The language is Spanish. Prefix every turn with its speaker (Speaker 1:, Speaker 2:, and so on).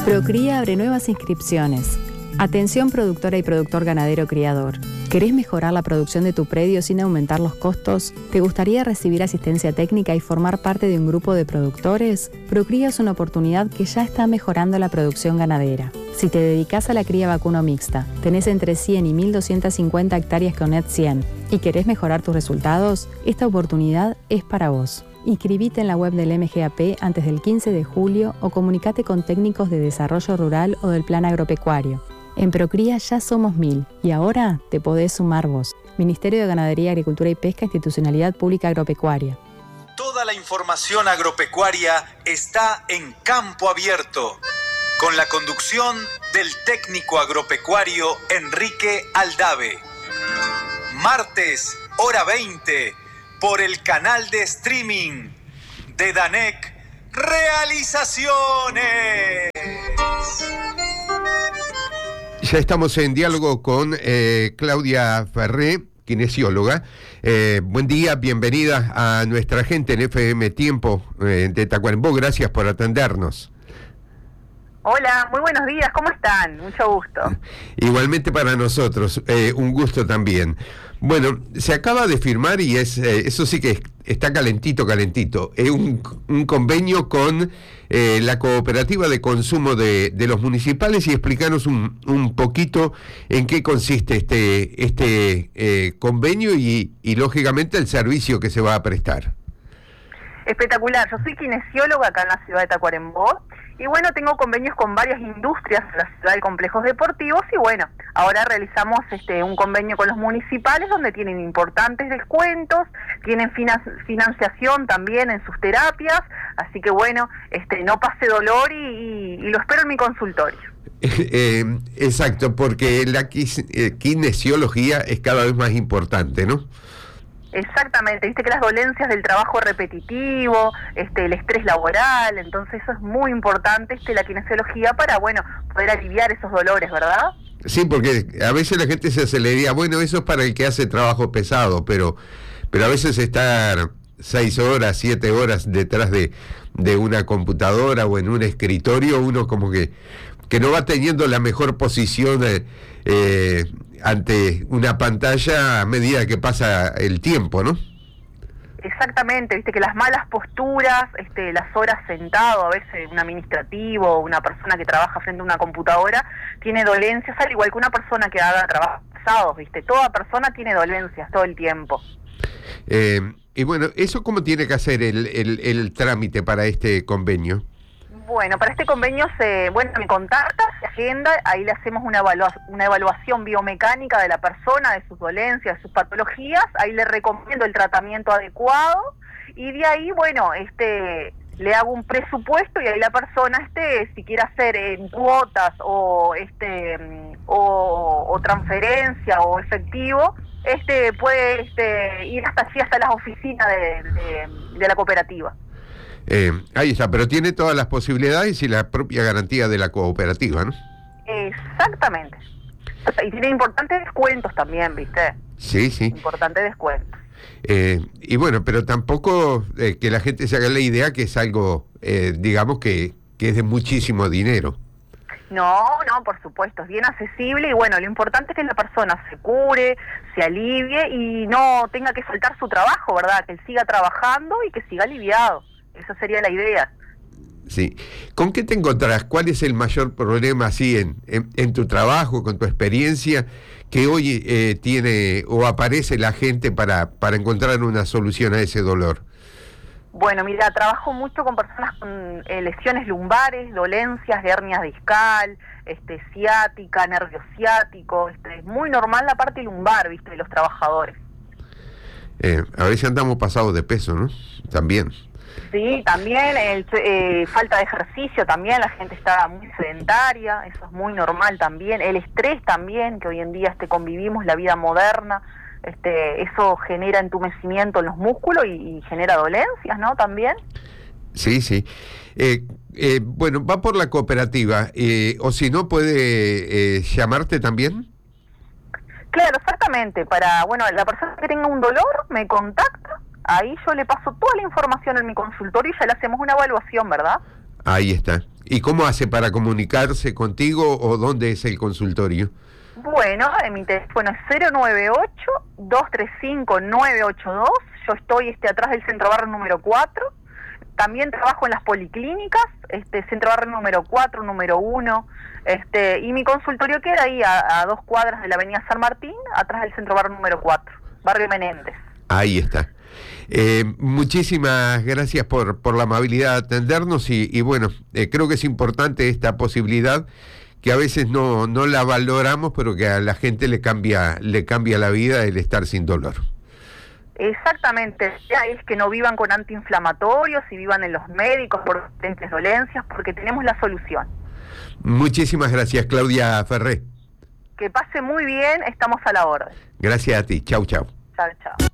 Speaker 1: Procría abre nuevas inscripciones. Atención productora y productor ganadero criador. ¿Querés mejorar la producción de tu predio sin aumentar los costos? ¿Te gustaría recibir asistencia técnica y formar parte de un grupo de productores? Procría es una oportunidad que ya está mejorando la producción ganadera. Si te dedicas a la cría vacuno mixta, tenés entre 100 y 1.250 hectáreas con NET 100 y querés mejorar tus resultados, esta oportunidad es para vos. Inscribite en la web del MGAP antes del 15 de julio o comunicate con técnicos de desarrollo rural o del plan agropecuario. En Procría ya somos 1000 y ahora te podés sumar vos. Ministerio de Ganadería, Agricultura y Pesca, Institucionalidad Pública Agropecuaria.
Speaker 2: Toda la información agropecuaria está en Campo Abierto, con la conducción del técnico agropecuario Enrique Aldave. Martes, hora 20, por el canal de streaming de Danec Realizaciones.
Speaker 3: Ya estamos en diálogo con Claudia Ferré, kinesióloga. Buen día, bienvenida a nuestra gente en FM Tiempo de Tacuarembó. Gracias por atendernos.
Speaker 4: Hola, muy buenos días, ¿cómo están? Mucho gusto.
Speaker 3: Igualmente para nosotros, un gusto también. Bueno, se acaba de firmar y eso sí que está calentito, un convenio con la cooperativa de consumo de los municipales, y explicarnos un poquito en qué consiste este convenio y lógicamente el servicio que se va a prestar.
Speaker 4: Espectacular, yo soy kinesióloga acá en la ciudad de Tacuarembó y bueno, tengo convenios con varias industrias en la ciudad de complejos deportivos y bueno, ahora realizamos un convenio con los municipales donde tienen importantes descuentos, tienen financiación también en sus terapias, así que bueno, no pase dolor y lo espero en mi consultorio.
Speaker 3: Exacto, porque la kinesiología es cada vez más importante, ¿no?
Speaker 4: Exactamente, viste que las dolencias del trabajo repetitivo, el estrés laboral, entonces eso es muy importante, la kinesiología para, bueno, poder aliviar esos dolores, ¿verdad?
Speaker 3: Sí, porque a veces la gente se aceleraría, bueno, eso es para el que hace trabajo pesado, pero a veces estar 6 horas, 7 horas detrás de una computadora o en un escritorio, uno como que no va teniendo la mejor posición ante una pantalla a medida que pasa el tiempo, ¿no?
Speaker 4: Exactamente, viste que las malas posturas, las horas sentado, a veces un administrativo, una persona que trabaja frente a una computadora, tiene dolencias, al igual que una persona que haga trabajos pesados, viste, toda persona tiene dolencias todo el tiempo.
Speaker 3: Y bueno, ¿eso cómo tiene que hacer el trámite para este convenio?
Speaker 4: Bueno, para este convenio me contacta, se agenda, ahí le hacemos una evaluación biomecánica de la persona, de sus dolencias, de sus patologías, ahí le recomiendo el tratamiento adecuado y de ahí, bueno, le hago un presupuesto y ahí la persona, si quiere hacer en cuotas o transferencia o efectivo, puede ir hasta las oficinas de la cooperativa.
Speaker 3: Ahí está, pero tiene todas las posibilidades y la propia garantía de la cooperativa, ¿no?
Speaker 4: Exactamente. Y tiene importantes descuentos también, ¿viste?
Speaker 3: Sí.
Speaker 4: Importantes descuentos.
Speaker 3: Y bueno, pero tampoco que la gente se haga la idea que es algo, digamos, que es de muchísimo dinero.
Speaker 4: No, por supuesto, es bien accesible y bueno, lo importante es que la persona se cure, se alivie y no tenga que faltar su trabajo, ¿verdad? Que él siga trabajando y que siga aliviado. Esa sería la idea.
Speaker 3: Sí. ¿Con qué te encontrás? ¿Cuál es el mayor problema así en tu trabajo, con tu experiencia, que hoy tiene o aparece la gente para encontrar una solución a ese dolor?
Speaker 4: Bueno, mira, trabajo mucho con personas con lesiones lumbares, dolencias de hernia discal, ciática, nervio ciático. Es muy normal la parte lumbar, ¿viste?, de los trabajadores.
Speaker 3: A veces andamos pasados de peso, ¿no? También.
Speaker 4: Sí, también falta de ejercicio también, la gente está muy sedentaria, eso es muy normal también, el estrés también, que hoy en día convivimos la vida moderna, eso genera entumecimiento en los músculos y genera dolencias, ¿no? También. Sí.
Speaker 3: Bueno, va por la cooperativa, o si no puede llamarte también.
Speaker 4: Claro, exactamente, la persona que tenga un dolor me contacta. Ahí yo le paso toda la información en mi consultorio y ya le hacemos una evaluación, ¿verdad?
Speaker 3: Ahí está. ¿Y cómo hace para comunicarse contigo o dónde es el consultorio?
Speaker 4: Bueno, mi teléfono es 098-235-982. Yo estoy atrás del Centro Barrio número 4. También trabajo en las policlínicas, Centro Barrio número 4, número 1, y mi consultorio queda ahí a 2 cuadras de la Avenida San Martín, atrás del Centro Barrio número 4, Barrio Menéndez.
Speaker 3: Ahí está. Muchísimas gracias por la amabilidad de atendernos y bueno, creo que es importante esta posibilidad que a veces no la valoramos, pero que a la gente le cambia la vida el estar sin dolor.
Speaker 4: Exactamente, ya es que no vivan con antiinflamatorios y vivan en los médicos por diferentes dolencias, porque tenemos la solución.
Speaker 3: Muchísimas gracias, Claudia Ferré.
Speaker 4: Que pase muy bien, estamos a la orden.
Speaker 3: Gracias a ti, chau, chau.
Speaker 4: Chao, chao.